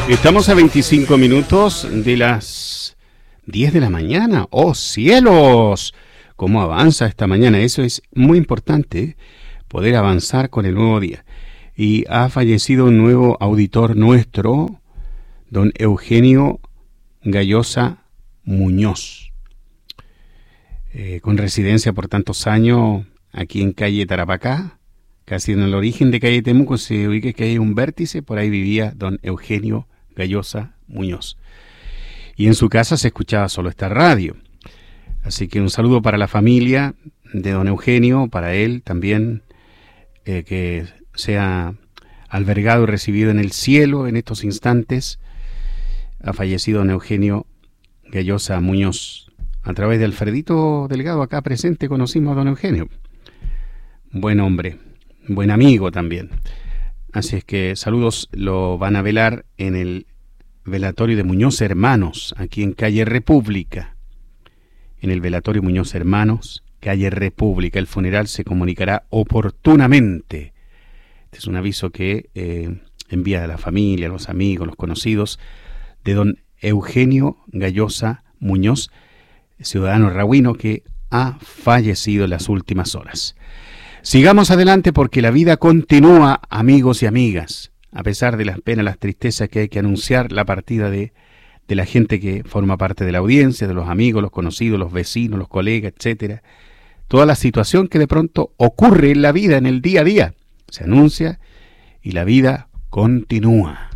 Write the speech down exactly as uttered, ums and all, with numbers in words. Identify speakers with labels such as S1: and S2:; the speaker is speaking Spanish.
S1: Estamos a veinticinco minutos de las diez de la mañana. ¡Oh, cielos! ¿Cómo avanza esta mañana? Eso es muy importante, poder avanzar con el nuevo día. Y ha fallecido un nuevo auditor nuestro, don Eugenio Gallosa Muñoz, eh, con residencia por tantos años aquí en calle Tarapacá, casi en el origen de calle Temuco se ubica que hay un vértice, por ahí vivía don Eugenio Gallosa Muñoz. Y en su casa se escuchaba solo esta radio. Así que un saludo para la familia de don Eugenio, para él también, eh, que sea albergado y recibido en el cielo en estos instantes. Ha fallecido don Eugenio Gallosa Muñoz. A través de Alfredito Delgado, acá presente, conocimos a don Eugenio. Buen hombre, buen amigo también. Así es que saludos, lo van a velar en el velatorio de Muñoz Hermanos, aquí en calle República. En el velatorio Muñoz Hermanos, calle República. El funeral se comunicará oportunamente. Este es un aviso que eh, envía a la familia, a los amigos, los conocidos de don Eugenio Gallosa Muñoz, ciudadano rahuino que ha fallecido en las últimas horas. Sigamos adelante porque la vida continúa, amigos y amigas. A pesar de las penas, las tristezas que hay que anunciar, la partida de, de la gente que forma parte de la audiencia, de los amigos, los conocidos, los vecinos, los colegas, etcétera. Toda la situación que de pronto ocurre en la vida, en el día a día, se anuncia y la vida continúa.